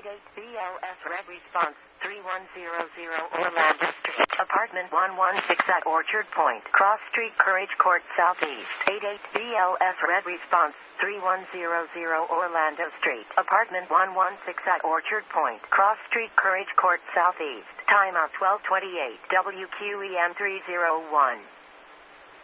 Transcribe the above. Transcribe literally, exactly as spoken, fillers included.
eight B L S Red Response, three one zero zero Orlando Street, Apartment one one six at Orchard Point, Cross Street, Courage Court, Southeast. eight eight B L S Red Response, three one zero zero Orlando Street, Apartment one one six at Orchard Point, Cross Street, Courage Court, Southeast. Timeout twelve twenty-eight, W Q E M three oh one.